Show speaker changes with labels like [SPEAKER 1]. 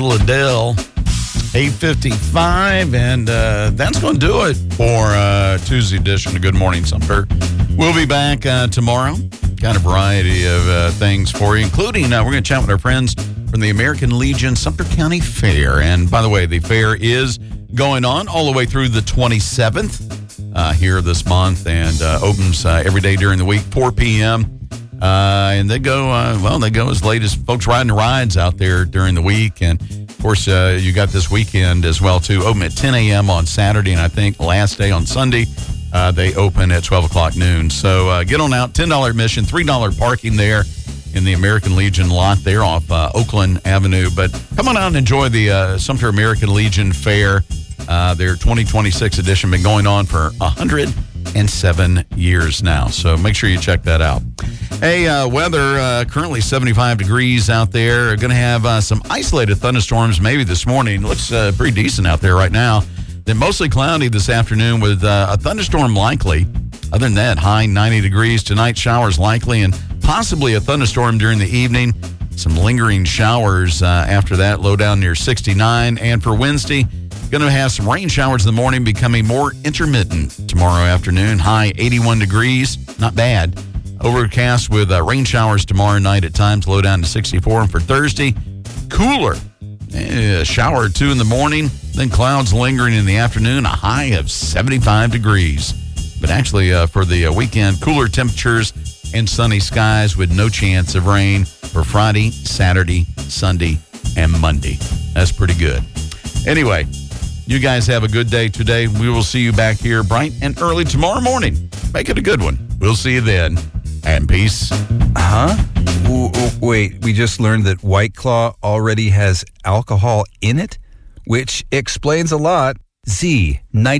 [SPEAKER 1] little Adele. 8:55, and that's going to do it for Tuesday edition of Good Morning Sumter. We'll be back tomorrow. Got a variety of things for you, including we're going to chat with our friends from the American Legion Sumter County Fair. And by the way, the fair is going on all the way through the 27th here this month, and opens every day during the week, 4 p.m. And they go, they go as late as folks riding the rides out there during the week. And, of course, you got this weekend as well, too. Open at 10 a.m. on Saturday, and I think last day on Sunday, they open at 12 o'clock noon. So get on out, $10 admission, $3 parking there in the American Legion lot there off Oakland Avenue. But come on out and enjoy the Sumter American Legion Fair. Their 2026 edition been going on for 107 years now. So make sure you check that out. Hey, weather, currently 75 degrees out there. Going to have some isolated thunderstorms maybe this morning. Looks pretty decent out there right now. Then mostly cloudy this afternoon with a thunderstorm likely. Other than that, high 90 degrees. Tonight, showers likely and possibly a thunderstorm during the evening. Some lingering showers after that, low down near 69. And for Wednesday, going to have some rain showers in the morning, becoming more intermittent tomorrow afternoon. High 81 degrees. Not bad. Overcast with rain showers tomorrow night at times, low down to 64. And for Thursday, cooler. A shower or two in the morning, then clouds lingering in the afternoon, a high of 75 degrees. But actually, for the weekend, cooler temperatures and sunny skies with no chance of rain for Friday, Saturday, Sunday, and Monday. That's pretty good. Anyway, you guys have a good day today. We will see you back here bright and early tomorrow morning. Make it a good one. We'll see you then. And peace.
[SPEAKER 2] Huh? Wait, we just learned that White Claw already has alcohol in it, which explains a lot. Z90